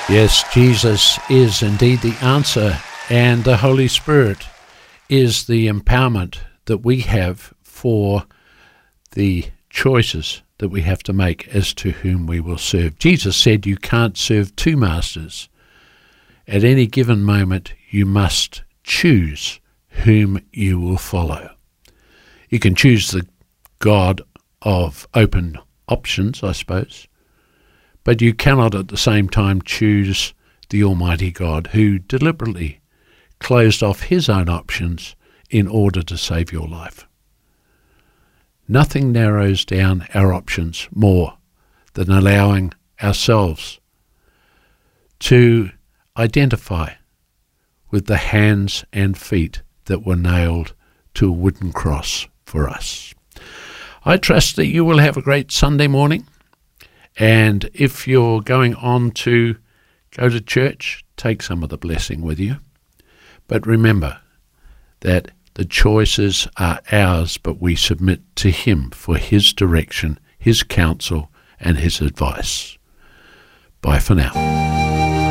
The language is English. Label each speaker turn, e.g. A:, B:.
A: Yes, Jesus is indeed the answer, and the Holy Spirit is the empowerment that we have for the choices that we have to make as to whom we will serve. Jesus said you can't serve two masters. At any given moment, you must choose whom you will follow. You can choose the God of open options, I suppose, but you cannot at the same time choose the Almighty God who deliberately closed off his own options in order to save your life. Nothing narrows down our options more than allowing ourselves to identify with the hands and feet that were nailed to a wooden cross for us. I trust that you will have a great Sunday morning, and if you're going on to go to church, take some of the blessing with you. But remember that the choices are ours, but we submit to him for his direction, his counsel, and his advice. Bye for now.